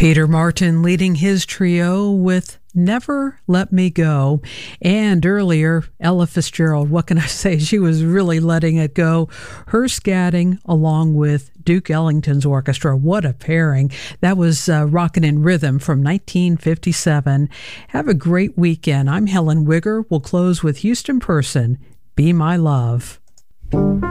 Peter Martin leading his trio with Never Let Me Go. And earlier, Ella Fitzgerald, what can I say? She was really letting it go. Her scatting along with Duke Ellington's orchestra. What a pairing. That was Rockin' in Rhythm from 1957. Have a great weekend. I'm Helen Wigger. We'll close with Houston Person, Be My Love.